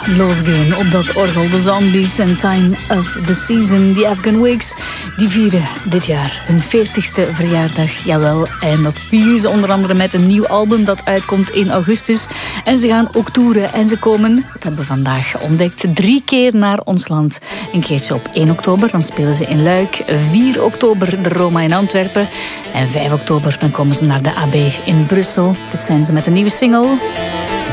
losgaan op dat orgel. De Zombies en Time of the Season. Die Afghan Wigs, die vieren dit jaar hun 40ste verjaardag. Jawel, en dat vieren ze onder andere met een nieuw album dat uitkomt in augustus. En ze gaan ook toeren en ze komen, dat hebben we vandaag ontdekt, 3 keer naar ons land. Een keertje op 1 oktober, dan spelen ze in Luik. 4 oktober de Roma in Antwerpen. En 5 oktober dan komen ze naar de AB in Brussel. Dit zijn ze met een nieuwe single.